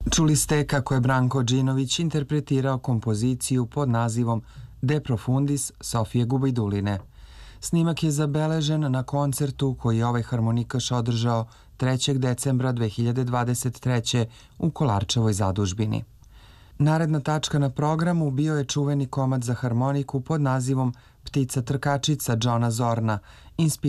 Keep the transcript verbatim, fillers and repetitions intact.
Čuli ste kako je Branko Đinović interpretirao kompoziciju pod nazivom De Profundis Sofije Gubajduline. Snimak je zabeležen na koncertu koji je ovaj harmonikaš održao trećeg decembra dve hiljade dvadeset treće. u Kolarčevoj zadužbini. Naredna tačka na programu bio je čuveni komad za harmoniku pod nazivom Ptica trkačica Johna Zorna, inspiriran